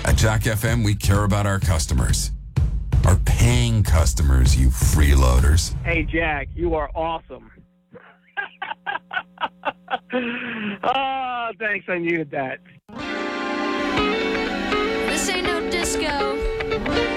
At Jack FM, we care about our customers. Our paying customers, you freeloaders. Hey, Jack, you are awesome. Oh, thanks. I needed that. This ain't no disco.